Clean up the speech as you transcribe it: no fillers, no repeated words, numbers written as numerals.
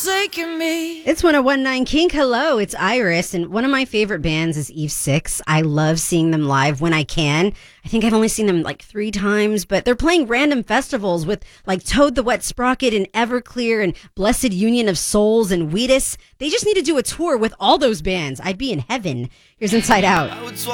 Taking me. It's 101.9 Kink. Hello, it's Iris, and one of my favorite bands is Eve 6. I love seeing them live when I can. I think I've only seen them like 3 times, but they're playing random festivals with like Toad the Wet Sprocket and Everclear and Blessed Union of Souls and Wheatus. They just need to do a tour with all those bands. I'd be in heaven. Here's Inside Out.